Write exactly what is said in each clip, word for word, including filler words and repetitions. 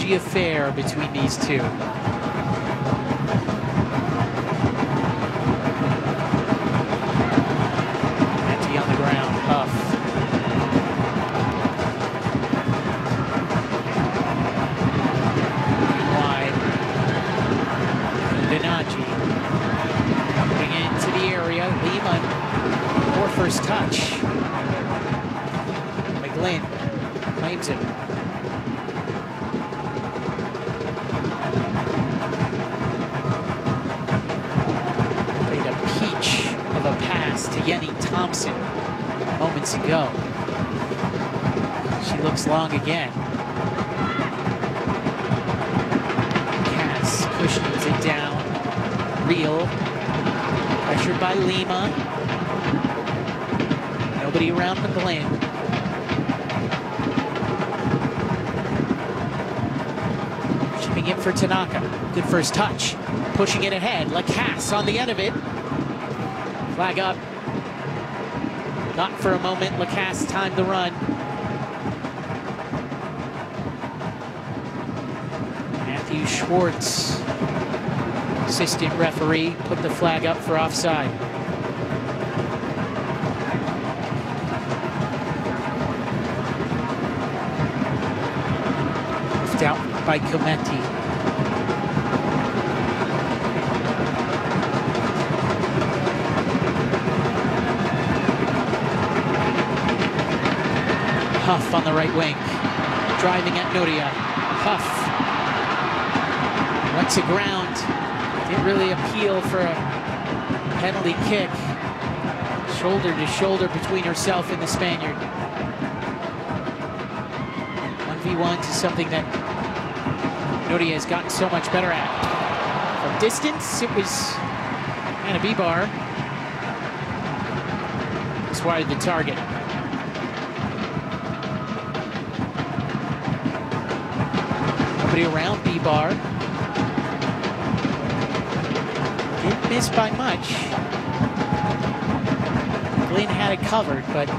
touchy affair between these two. Empty on the ground, Huff. Wide. Benaji. Putting it into the area. Lima, or first touch. McGlynn claims it. Played a peach of a pass to Yenny Thompson moments ago. She looks long again. Cass cushions it down. Real. Pressured by Lima. Nobody around McGlynn. Chipping in for Tanaka. Good first touch. Pushing it ahead. Lacasse on the end of it. Flag up. Not for a moment. Lacasse timed the run. Matthew Schwartz, assistant referee, put the flag up for offside. Left out by Cometi. Huff on the right wing, driving at Nuria. Huff went to ground, didn't really appeal for a penalty kick. Shoulder to shoulder between herself and the Spaniard. one v one to something that Nuria has gotten so much better at. From distance, it was Anna Bibar. Just wide the target. Nobody around Bibar. Didn't miss by much. Glenn had it covered, but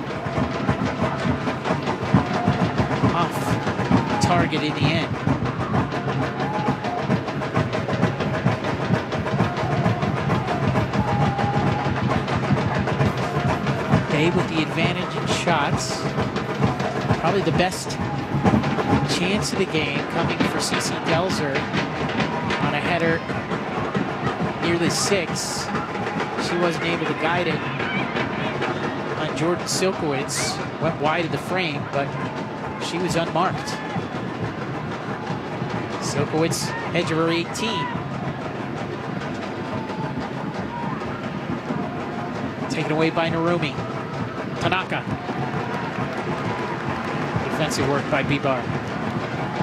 off target in the end. Bay with the advantage in shots. Probably the best chance of the game coming for Cece Delzer on a header near the six. She wasn't able to guide it on Jordan Silkowitz. Went wide of the frame, but she was unmarked. Silkowitz, edge of her eighteen. Taken away by Narumi. Tanaka. Defensive work by Bibar.